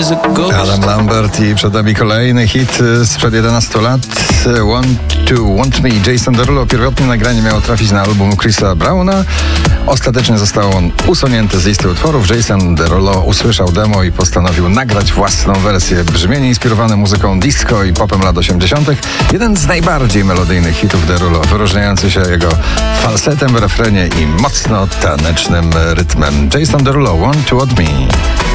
is a ghost. Adam Lambert i przed nami kolejny hit sprzed 11 lat. Want Me. Jason Derulo. Pierwotne nagranie miało trafić na album Chrisa Browna. Ostatecznie został on usunięty z listy utworów. Jason Derulo usłyszał demo i postanowił nagrać własną wersję. Brzmienie inspirowane muzyką disco i popem lat 80. Jeden z najbardziej melodyjnych hitów Derulo, wyróżniający się jego falsetem w refrenie i mocno tanecznym rytmem. Jason Derulo, Want Me.